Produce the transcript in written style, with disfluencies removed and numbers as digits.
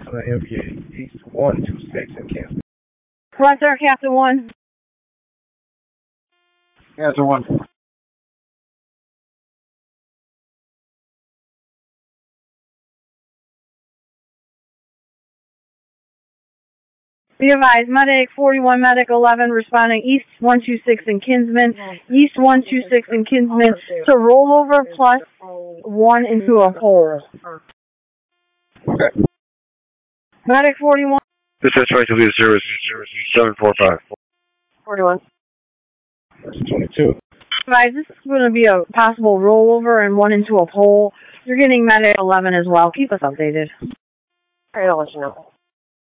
MPA East 126 in Kansas. Roger, Captain 1. Captain 1. Be advised, Medic 41, Medic 11, responding East 126 in Kinsman. East 126 in Kinsman to rollover plus 1 into a hole. Okay. Medic 41. This is trying to leave 0745. 41. That's 22. Advised, this is going to be a possible rollover and 1 into a hole. You're getting Medic 11 as well. Keep us updated. Alright, I'll let you know.